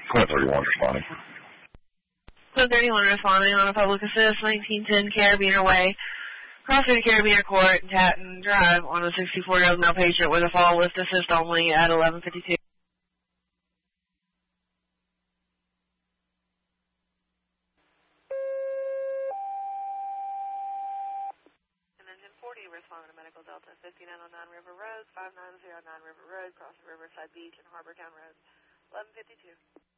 Clint 31 responding. Clint 31 responding on a public assist, 1910 Carabiner Way, Cross City Carabiner Court, Tatton Drive, on a 64-year-old male patient with a fall with assist only at 11:52. Engine 40 responding to Medical Delta 5909 River Road, 5909 River Road, crossing Riverside Beach and Harbortown Road, 11:52.